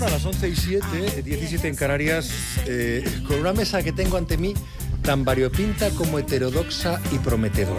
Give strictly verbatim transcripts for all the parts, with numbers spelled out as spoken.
nada, a las once y siete, diecisiete en Canarias, eh, con una mesa que tengo ante mí tan variopinta como heterodoxa y prometedora.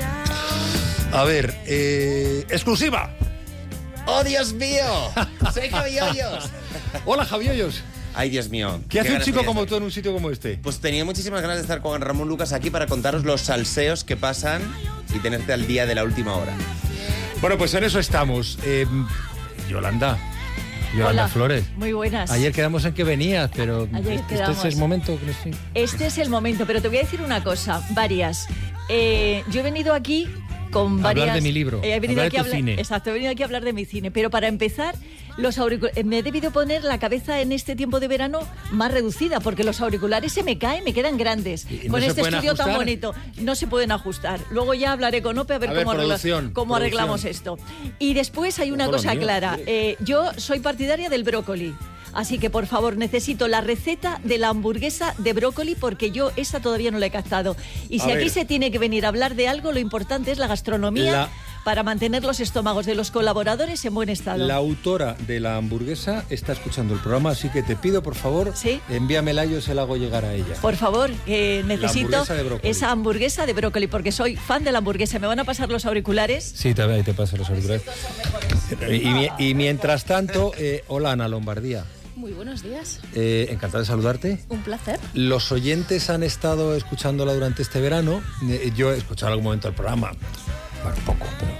A ver, eh, exclusiva. ¡Oh, Dios mío! ¡Soy Javi Hoyos! Hola, Javi Hoyos. Ay, Dios mío. ¿Qué hace un chico como tú en un sitio como este? Pues tenía muchísimas ganas de estar con Ramón Lucas aquí para contaros los salseos que pasan y tenerte al día de la última hora. Bueno, pues en eso estamos. Eh, Yolanda. Yolanda Hola, Flores. Muy buenas. Ayer quedamos en que venías, pero Ayer este quedamos. es el momento. Sí. Este es el momento, pero te voy a decir una cosa, varias. Eh, yo he venido aquí con varias... Hablar de mi libro, eh, he venido hablar aquí de a tu hablar, cine. Exacto, he venido aquí a hablar de mi cine. Pero para empezar, los auriculares, me he debido poner la cabeza en este tiempo de verano más reducida, porque los auriculares se me caen, me quedan grandes. ¿Y no con se este pueden estudio tan ajustar? bonito. No se pueden ajustar. Luego ya hablaré con Ope a ver, A ver, cómo, arregla- producción, cómo arreglamos producción. esto. Y después hay una Ojo, lo cosa mío. clara. Eh, yo soy partidaria del brócoli. Así que, por favor, necesito la receta de la hamburguesa de brócoli porque yo esa todavía no la he captado. Y A si aquí ver. se tiene que venir a hablar de algo, lo importante es la gastronomía La- para mantener los estómagos de los colaboradores en buen estado. La autora de la hamburguesa está escuchando el programa, así que te pido, por favor, ¿Sí? envíamela, yo se la hago llegar a ella. Por favor, que necesito hamburguesa de brócoli. esa hamburguesa de brócoli porque soy fan de la hamburguesa. ¿Me van a pasar los auriculares? Sí, te, ahí te paso los auriculares. Y, mi- y mientras tanto, eh, hola Ana Lombardía. Muy buenos días, Eh, encantado de saludarte. un placer. Los oyentes han estado escuchándola durante este verano. Eh, yo he escuchado algún momento el programa, bueno, poco, pero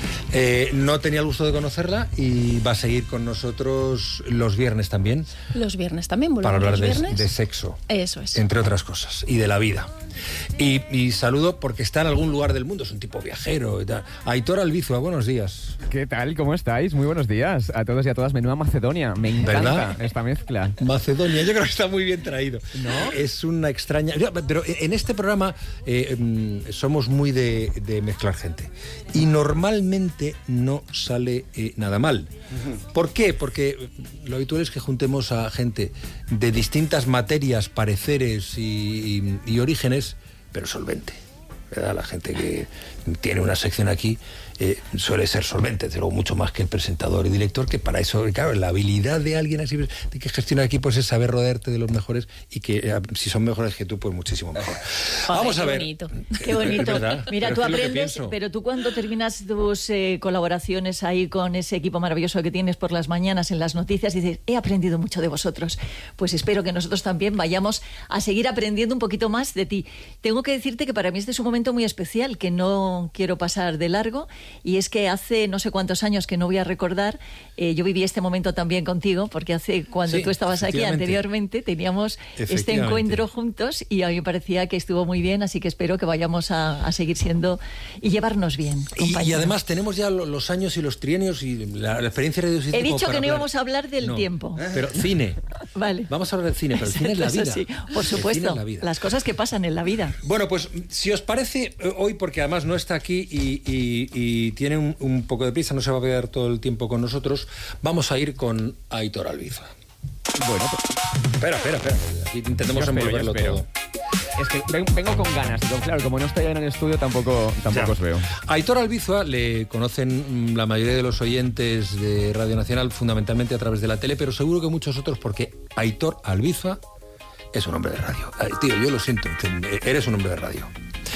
eh, no tenía el gusto de conocerla y va a seguir con nosotros los viernes también Los viernes también, volvemos para hablar los de, viernes. de sexo, Eso es. entre otras cosas, y de la vida. Y, y saludo porque está en algún lugar del mundo, es un tipo viajero y tal. Aitor Albizua, buenos días. ¿Qué tal? ¿Cómo estáis? Muy buenos días a todos y a todas. Menuda Macedonia. Me encanta ¿Verdad? esta mezcla. Macedonia, yo creo que está muy bien traído. ¿No? Es una extraña... Pero en este programa eh, mm, somos muy de, de mezclar gente. Y normalmente no sale eh, nada mal. ¿Por qué? Porque lo habitual es que juntemos a gente de distintas materias, pareceres y, y- y orígenes, pero solvente. ¿Verdad? La gente que tiene una sección aquí eh, suele ser solvente, desde luego mucho más que el presentador y director, que para eso, claro, la habilidad de alguien así de que gestiona equipos es saber rodearte de los mejores y que eh, si son mejores que tú, pues muchísimo mejor. Joder, Vamos a qué ver. bonito. Qué bonito. ¿Verdad? Mira, Pero tú es que es lo que aprendes, pienso. pero tú cuando terminas tus eh, colaboraciones ahí con ese equipo maravilloso que tienes por las mañanas en las noticias, dices, he aprendido mucho de vosotros. Pues espero que nosotros también vayamos a seguir aprendiendo un poquito más de ti. Tengo que decirte que para mí este es un momento muy especial, que no quiero pasar de largo, y es que hace no sé cuántos años que no voy a recordar, eh, yo viví este momento también contigo, porque hace cuando Sí, tú estabas aquí efectivamente. anteriormente teníamos este Efectivamente. encuentro juntos y a mí me parecía que estuvo muy bien, así que espero que vayamos a, a seguir siendo y llevarnos bien, Y, y compañeros. además tenemos ya lo- los años y los trienios y la, la experiencia de He dicho que no íbamos a hablar del tiempo. Pero cine. Vale. Vamos a hablar del cine, pero el cine es la Eso vida. sí, por El cine supuesto, es la vida. las cosas que pasan en la vida. Bueno, pues si os parece, eh, hoy, porque además no está aquí y, y- y tiene un, un poco de prisa, no se va a quedar todo el tiempo con nosotros, vamos a ir con Aitor Albizua. Bueno, pues, Espera, espera, espera. Aquí intentemos Yo espero, envolverlo yo espero. todo. es que ven- vengo con ganas. Pero claro, como no estoy en el estudio, tampoco, tampoco Ya. os veo. Aitor Albizua le conocen mm, la mayoría de los oyentes de Radio Nacional fundamentalmente a través de la tele, pero seguro que muchos otros porque Aitor Albizua es un hombre de radio. Ay, tío, yo lo siento, te- eres un hombre de radio.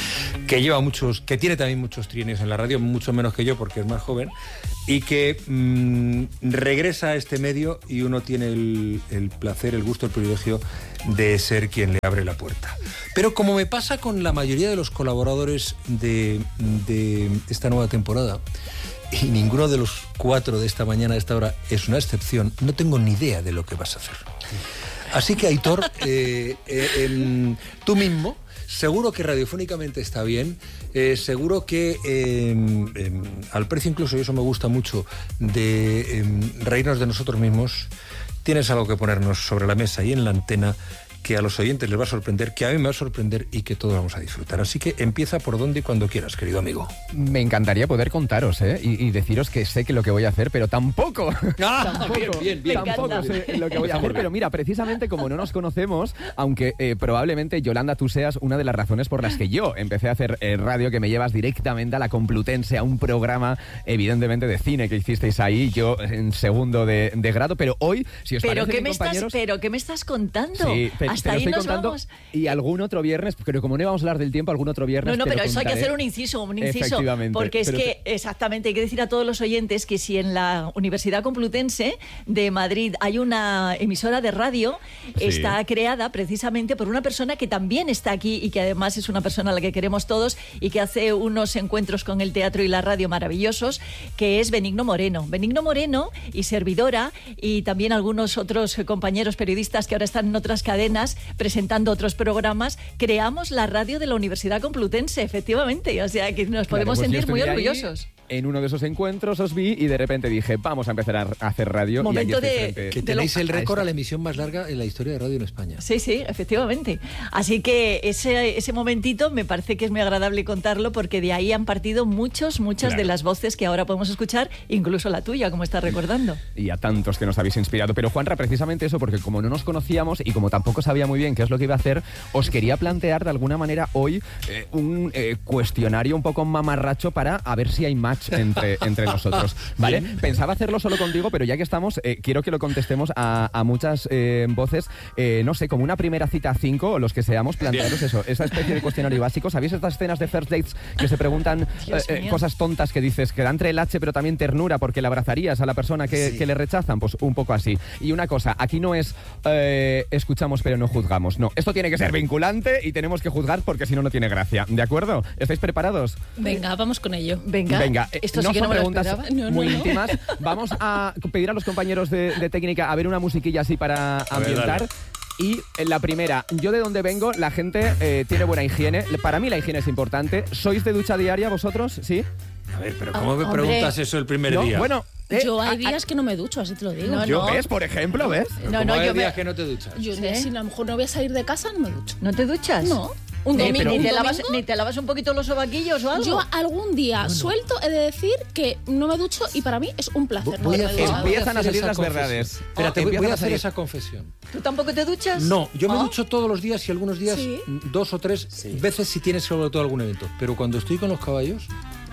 Que lleva muchos, que tiene también muchos trienios en la radio, mucho menos que yo porque es más joven, y que mm, regresa a este medio y uno tiene el, el placer, el gusto, el privilegio de ser quien le abre la puerta. Pero como me pasa con la mayoría de los colaboradores de, de esta nueva temporada, y ninguno de los cuatro de esta mañana a esta hora es una excepción, no tengo ni idea de lo que vas a hacer. Así que, Aitor, eh, eh, em, tú mismo, seguro que radiofónicamente está bien, eh, seguro que eh, eh, al precio incluso, y eso me gusta mucho, de eh, reírnos de nosotros mismos, tienes algo que ponernos sobre la mesa y en la antena que a los oyentes les va a sorprender, que a mí me va a sorprender y que todos vamos a disfrutar. Así que empieza por donde y cuando quieras, querido amigo. Me encantaría poder contaros, ¿eh? Y, y deciros que sé que lo que voy a hacer, pero tampoco. Ah, tampoco, bien, bien, bien. Tampoco sé lo que voy a hacer, pero mira, precisamente como no nos conocemos, aunque eh, probablemente, Yolanda, tú seas una de las razones por las que yo empecé a hacer eh, radio, que me llevas directamente a la Complutense, a un programa, evidentemente, de cine que hicisteis ahí, yo en segundo de, de grado, pero hoy, si os ¿Pero parece, qué, me compañeros... estás, ¿Pero qué me estás contando? Sí, te, Hasta te lo ahí estoy nos contando. vamos. Y algún otro viernes, pero como no íbamos a hablar del tiempo, algún otro viernes No, no, te pero lo eso hay que contaré. hacer un inciso, un inciso. Efectivamente. Porque es Pero que, te- exactamente, hay que decir a todos los oyentes que si en la Universidad Complutense de Madrid hay una emisora de radio, Sí. está creada precisamente por una persona que también está aquí y que además es una persona a la que queremos todos y que hace unos encuentros con el teatro y la radio maravillosos, que es Benigno Moreno. Benigno Moreno y servidora y también algunos otros compañeros periodistas que ahora están en otras cadenas presentando otros programas, creamos la radio de la Universidad Complutense, efectivamente. O sea, que nos podemos Claro, pues yo sentir muy estuve ahí, orgullosos. En uno de esos encuentros os vi y de repente dije, vamos a empezar a a hacer radio. Momento y aquí estoy de- frente- Que de lo- tenéis el a récord esto. a la emisión más larga en la historia de radio en España. Sí, sí, efectivamente. Así que ese, ese momentito me parece que es muy agradable contarlo porque de ahí han partido muchos, muchas Claro. de las voces que ahora podemos escuchar, incluso la tuya, como estás recordando. Y a tantos que nos habéis inspirado. Pero Juanra, precisamente eso, porque como no nos conocíamos y como tampoco sabía muy bien qué es lo que iba a hacer, os quería plantear de alguna manera hoy eh, un eh, cuestionario un poco mamarracho para a ver si hay match entre, entre nosotros. ¿Vale? Pensaba hacerlo solo contigo, pero ya que estamos, eh, quiero que lo contestemos a, a muchas eh, voces, eh, no sé, como una primera cita a cinco, o los que seamos, plantearos eso, esa especie de cuestionario básico. ¿Sabéis estas escenas de first dates que se preguntan Dios eh, eh, mío. cosas tontas que dices, que da entre el H pero también ternura porque le abrazarías a la persona que, Sí. que le rechazan? Pues un poco así. Y una cosa, aquí no es eh, escuchamos pero no juzgamos. No, esto tiene que ser vinculante y tenemos que juzgar porque si no, no tiene gracia. ¿De acuerdo? ¿Estáis preparados? Venga, vamos con ello. Venga, Venga, eh, esto no sí que son no me lo preguntas esperaba. No, no, muy no. íntimas. Vamos a pedir a los compañeros de, de técnica a ver una musiquilla así para ver, ambientar. dale. Y en la primera, yo de donde vengo, la gente eh, tiene buena higiene. Para mí la higiene es importante. ¿Sois de ducha diaria vosotros? ¿Sí? A ver, pero ¿cómo me Hombre. preguntas eso el primer No, día? bueno, eh, Yo hay a- a- días que no me ducho, así te lo digo. No, yo no. ves, por ejemplo, ¿ves? Pero No, ¿cómo no, hay yo días me- que no te duchas? Yo ¿Sí? si a lo mejor no voy a salir de casa, no me ducho. ¿No te duchas? No. Un Ni- domingo. ni, un te lavas, domingo, ni te lavas un poquito los sobaquillos o algo. Yo algún día suelto he de decir que no me ducho y para mí es un placer. no Voy a haberme hacer, duchado. voy a Empiezan a hacer salir esa las confesión. verdades. Espérate, Oh, voy, voy empiezan a a hacer salir. esa confesión. ¿Tú tampoco te duchas? No, yo me ¿Oh? ducho todos los días y algunos días Sí. dos o tres Sí. veces si tienes sobre todo algún evento. Pero cuando estoy con los caballos,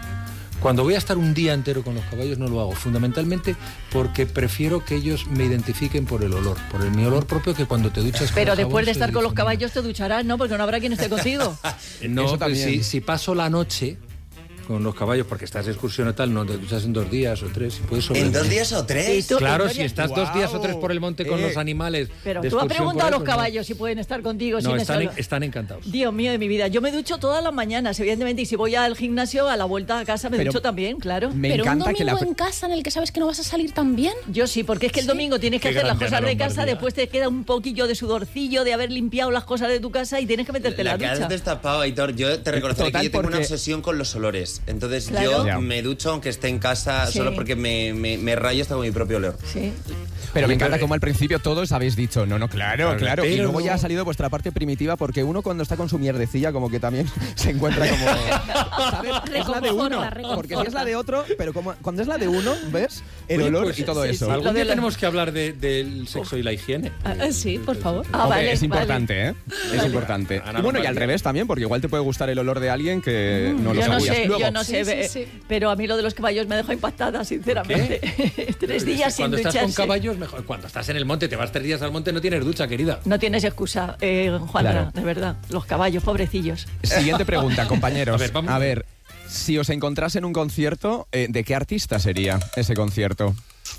cuando voy a estar un día entero con los caballos no lo hago. Fundamentalmente porque prefiero que ellos me identifiquen por el olor, por el mi olor propio que cuando te duchas con Pero el después jabón de se estar con los difumina. caballos te ducharás, ¿no? Porque no habrá quien esté contigo. No, Eso pues también. si, si paso la noche con los caballos porque estás de excursión o tal, no te duchas en dos días o tres. Si puedes ¿En sobrevivir. dos días o ¿Y tres? tú? Claro, ¿En si serio? estás dos días o tres por el monte con Eh. los animales. Pero de tú has excursión preguntado a por los eso, ¿no? caballos si pueden estar contigo No, sin están, eso. en- están encantados. Dios mío de mi vida. Yo me ducho todas las mañanas, evidentemente, y si voy al gimnasio, a la vuelta a casa me Pero ducho también, claro. Me Pero un encanta que domingo la... en casa en el que sabes que no vas a salir tan bien. Yo sí, porque es que el Sí. domingo tienes que Qué hacer las grande, cosas Ana de casa, Lombardía. después te queda un poquillo de sudorcillo de haber limpiado las cosas de tu casa y tienes que meterte en La la que has ducha. destapado, Aitor, yo te reconoceré Total, que yo tengo una porque- obsesión con los olores. Entonces Claro. yo Ya. me ducho aunque esté en casa Sí. solo porque me, me, me rayo hasta con mi propio olor. Sí. Pero me Oye, encanta pero- como al principio todos habéis dicho, no, no, claro, Claro, claro. Y pero luego no- ya ha salido vuestra parte primitiva porque uno cuando está con su mierdecilla como que también se encuentra como... ¿Sabes? Es la de uno. Reconforta, reconforta. Porque si es la de otro, pero como, cuando es la de uno, ¿ves? El Oye, olor pues, y todo sí, eso. sí. Algún Lo de día la- tenemos que hablar de- del sexo y la higiene. Ah, sí, por favor. Ah, Hombre, vale, es vale. importante, ¿eh? Es importante. Ana Y bueno, y Lombardía. al revés también, porque igual te puede gustar el olor de alguien que no lo Yo no sabías. sé, Luego, yo no sé, Sí, sí, ve- sí. pero a mí lo de los caballos me dejó impactada, sinceramente. Tres días sin Cuando estás ducharse. con caballos, mejor. Cuando estás en el monte, te vas tres días al monte, no tienes ducha, querida. No tienes excusa, eh, Juanra, Claro. de verdad. Los caballos, pobrecillos. Siguiente pregunta, compañeros. A ver, vamos. A ver, si os encontrase en un concierto, eh, ¿de qué artista sería ese concierto?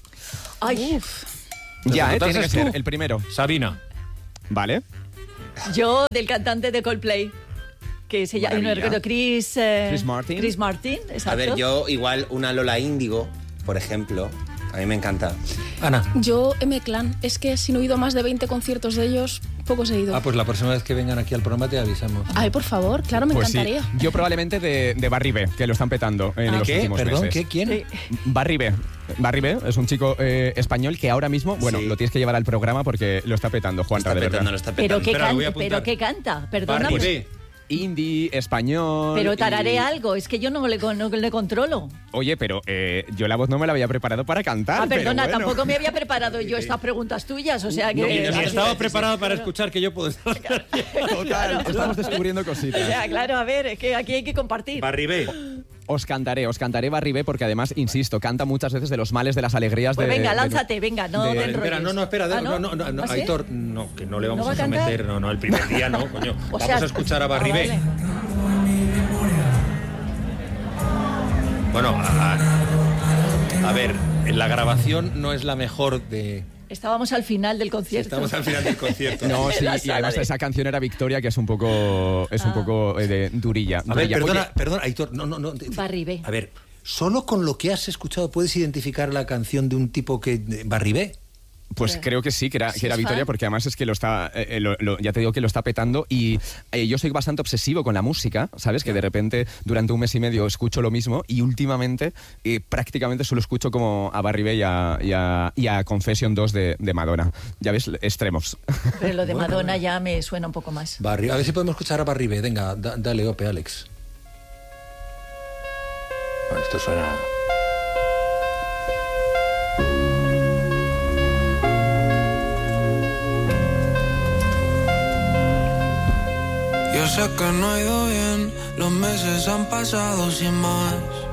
Ay, Ya, ¿eh? preguntas Tiene que es ser tú. el primero. Sabina. ¿Vale? yo del cantante de Coldplay, que se llama, no Maravilla. recuerdo, Chris... eh, Chris Martin. Chris Martin, exacto. A ver, yo igual una Lola Índigo, por ejemplo, a mí me encanta. Ana. Yo, M-Clan, es que si no he ido a más de veinte conciertos de ellos, Poco seguido. Ah, pues la próxima vez que vengan aquí al programa te avisamos. Ay, por favor, claro, me Pues sí, encantaría. yo probablemente de, de Barry B, que lo están petando en ¿Ah, los qué? últimos ¿Perdón? meses. ¿Qué? ¿Quién? Barry B. Barry B es un chico eh, español que ahora mismo, bueno, Sí. lo tienes que llevar al programa porque lo está petando, Juanra, Está de petando, verdad. lo está petando. Pero qué, Espera, lo voy a can- apuntar. pero qué canta, perdona. Barry pues- B. Indie, español. pero y- tararea algo, es que yo no le, con- no le controlo. Oye, pero eh, yo la voz no me la había preparado para cantar. Ah, perdona, pero bueno. tampoco me había preparado yo estas preguntas tuyas, o sea que... No, y Y Sí, estaba sí, sí, preparado para escuchar que yo puedo estar. Total, estamos descubriendo O cositas. sea, claro, a ver, es que aquí hay que compartir. Barry B. Os cantaré, os cantaré Barry B porque además, insisto, canta muchas veces de los males, de las alegrías Pues de... venga, de- lánzate, venga, no de- te Vale, enrolles. espera, no, no, espera, Ah, no, no, no, no, ¿Ah, sí? Aitor, no, que no le vamos ¿No va a a cantar? someter, no, no, el primer día no, coño. O Vamos sea, a escuchar a Barry ah, B. vale. Bueno, a, a ver, la grabación no es la mejor de... Estábamos al final del concierto. Estamos al final del concierto. No, sí, La y sala además de- esa canción era Victoria, que es un poco, es un Ah. poco eh, de durilla. A ver, durilla. perdona, Oye, perdona, Aitor, no, no, no. Barry B. A ver, ¿solo con lo que has escuchado puedes identificar la canción de un tipo que... de Barry B? pues creo que sí, que era, Sí, que era es Victoria, fan. porque además es que lo está, eh, eh, lo- lo- ya te digo que lo está petando y eh, yo soy bastante obsesivo con la música, ¿sabes? Que de repente durante un mes y medio escucho lo mismo y últimamente eh, prácticamente solo escucho como a Barry B y a, y a- y a Confession dos de, de Madonna. Ya ves, extremos. Pero lo de Bueno, Madonna ya me suena un poco más. Barry, a ver si podemos escuchar a Barry B. Venga, da- dale, ope, Alex. Bueno, esto suena... Yo sé que no ha ido bien, los meses han pasado sin más.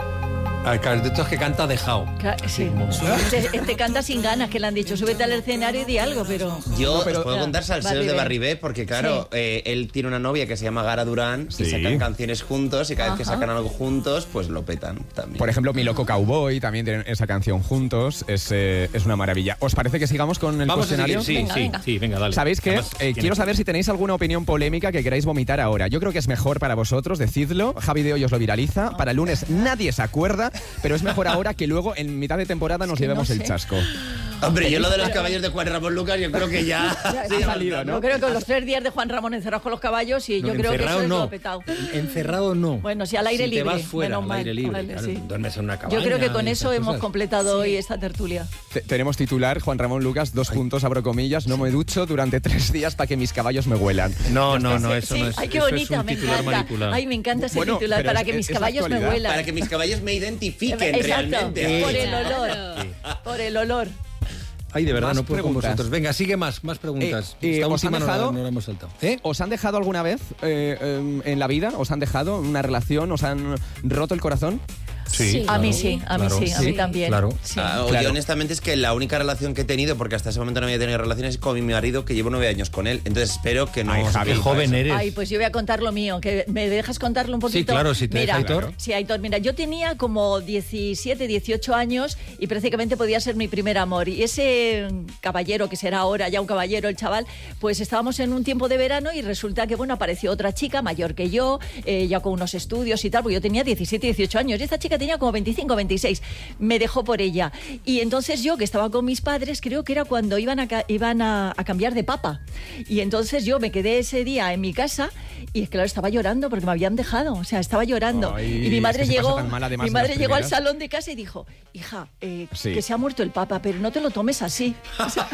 Ah, claro, de estos que canta dejado. Ca- Sí. Este, este canta sin ganas, que le han dicho, súbete al escenario y di algo, pero... Yo No, pero- os puedo contar salseos Barry de B. Barry B, porque claro, Sí. eh, él tiene una novia que se llama Gara Durán Sí. y sacan canciones juntos y cada vez que Ajá. sacan algo juntos, pues lo petan también. Por ejemplo, Mi Loco Cowboy también tienen esa canción juntos, es, eh, es una maravilla. ¿Os parece que sigamos con el Vamos a cuestionario? seguir, sí, Venga, sí, venga. sí, venga, dale. ¿Sabéis qué? Además, Eh, tiene- quiero saber si tenéis alguna opinión polémica que queráis vomitar ahora. Yo creo que es mejor para vosotros, decidlo. Javi de Hoy os lo viraliza. Para el lunes nadie se acuerda, pero es mejor ahora que luego en mitad de temporada nos que llevemos no el sé. chasco. Hombre, yo lo de los caballos de Juan Ramón Lucas, yo creo que ya... Sí, ha salido, ¿no? Yo creo que los tres días de Juan Ramón encerrados con los caballos y No, yo creo que encerrado eso es no. lo petado. Encerrado no. Bueno, sí, al aire si libre, te vas fuera, menos al mal, aire libre. vale, claro, sí. duermes en una cabaña. Yo creo que con y eso esas hemos cosas. completado hoy esta tertulia. Te- tenemos titular, Juan Ramón Lucas, dos puntos, abro comillas, no me ducho durante tres días para que mis caballos me huelan. No, no, no, eso Sí, no es. ay, qué eso es bonita, un me titular encanta. manipulado. Ay, me encanta ese Bueno, titular, pero para es- que mis es la caballos me actualidad. huelan. Para que mis caballos me identifiquen Exacto, realmente. por el olor, por el olor. Ay, de verdad, Más no puedo con preguntas. vosotros. Venga, sigue más, más preguntas. Eh, eh, Esta ¿os han última no la- dejado? no la hemos saltado. ¿Eh? ¿Os han dejado alguna vez eh, em, en la vida? ¿Os han dejado una relación? ¿Os han roto el corazón? Sí. A mí sí, a mí claro. sí, a mí también. Claro. Sí. Ah, Claro. Yo honestamente es que la única relación que he tenido, porque hasta ese momento no había tenido relaciones, es con mi marido, que llevo nueve años con él. Entonces espero que no... Ay, os Javi, Qué ocurra joven eso. eres. Ay, pues yo voy a contar lo mío, que me dejas contarlo un poquito. claro, si te mira, deja Aitor. Sí, Aitor, mira, yo tenía como diecisiete, dieciocho años y prácticamente podía ser mi primer amor. Y ese caballero, que será ahora ya un caballero, el chaval, pues estábamos en un tiempo de verano y resulta que, bueno, apareció otra chica mayor que yo, eh, ya con unos estudios y tal, porque yo tenía diecisiete, dieciocho años y esta chica tenía como veinticinco, veintiséis. Me dejó por ella. Y entonces yo, que estaba con mis padres, creo que era cuando iban a, ca- iban a, a cambiar de papa. Y entonces yo me quedé ese día en mi casa y, claro, estaba llorando porque me habían dejado. O sea, estaba llorando. Ay, y mi madre es que se pasa llegó, tan mal, además, mi en madre las llegó al primeras. salón de casa y dijo, hija, eh, Sí. que se ha muerto el papa, pero no te lo tomes así. O sea,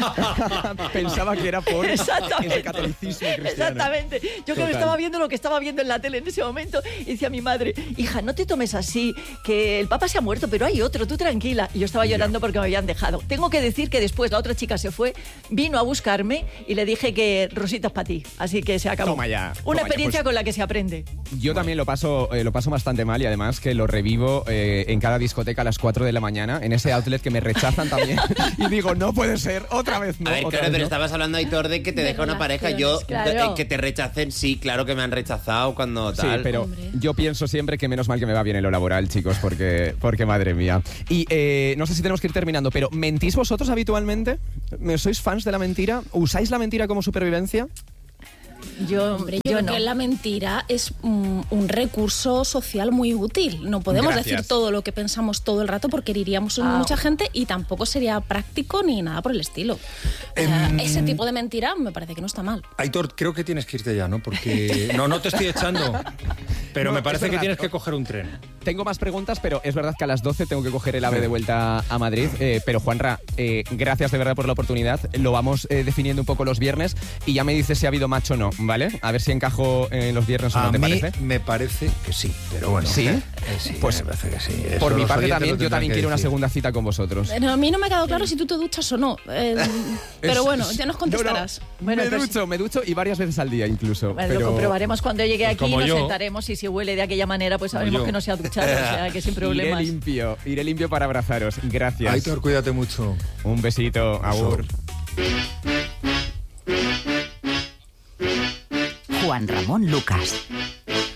Pensaba que era por Exactamente. ese catolicismo cristiano. Exactamente. Yo que Total. me estaba viendo lo que estaba viendo en la tele en ese momento y decía a mi madre, hija, no te tomes así, que el papa se ha muerto, pero hay otro, tú tranquila. Y yo estaba llorando porque me habían dejado. Tengo que decir que después la otra chica se fue, vino a buscarme y le dije que Rosita es para ti. Así que se acabó. Toma ya, toma Una ya, experiencia pues- con la que se aprende. Yo también lo paso, eh, lo paso bastante mal y además que lo revivo eh, en cada discoteca a las cuatro de la mañana, en ese outlet que me rechazan también. Y digo, no puede ser, otra vez no. A ver, otra claro, vez pero no. estabas hablando, Aitor, de que te De deja una pareja. Yo, relaciones, eh, claro. que te rechacen, sí, claro que me han rechazado cuando Sí, tal. pero Hombre. yo pienso siempre que menos mal que me va bien en lo laboral, chicos, porque, porque madre mía. Y eh, no sé si tenemos que ir terminando, pero ¿mentís vosotros habitualmente? ¿Sois fans de la mentira? ¿Usáis la mentira como supervivencia? Yo, Hombre, yo, yo creo no. que la mentira es un, un recurso social muy útil. No podemos Gracias. decir todo lo que pensamos todo el rato porque heriríamos a Ah. mucha gente y tampoco sería práctico ni nada por el estilo. Eh, Em, ese tipo de mentira me parece que no está mal. Aitor, creo que tienes que irte ya, ¿no? Porque... No, no te estoy echando, pero No, me es parece que verdad. tienes que coger un tren. Tengo más preguntas, pero es verdad que a las doce tengo que coger el AVE de vuelta a Madrid. Eh, pero Juanra, eh, gracias de verdad por la oportunidad. Lo vamos eh, definiendo un poco los viernes y ya me dices si ha habido match o no, ¿vale? A ver si encajo en los viernes o no, A ¿te mí parece? me parece que sí, pero bueno. ¿Sí? eh, sí, Pues, me parece que sí. Eso Por mi los parte oyentes también, lo yo tendrán también que quiero una decir. segunda cita con vosotros. Pero a mí no me ha quedado claro si tú te duchas o no. Eh, pero bueno, ya nos contestarás. No, no, Bueno, me pues- ducho, me ducho y varias veces al día incluso. Bueno, pero... Lo comprobaremos cuando llegue Pues aquí, como nos yo. sentaremos y si huele de aquella manera, pues sabremos yo. que no se ha duchado, o sea, que sin Iré problemas. limpio, iré limpio para abrazaros. Gracias. Aitor, cuídate mucho. Un besito, agur. Juan Ramón Lucas.